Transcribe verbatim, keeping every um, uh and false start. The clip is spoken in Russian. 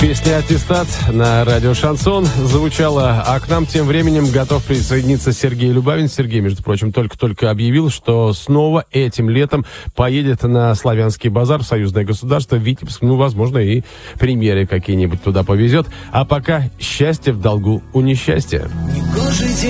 Песня «Аттестат» на радио «Шансон» звучала, а к нам тем временем готов присоединиться Сергей Любавин. Сергей, между прочим, только-только объявил, что снова этим летом поедет на Славянский базар в союзное государство Витебск. Ну, возможно, и премьеры какие-нибудь туда повезет. А пока счастье в долгу у несчастья.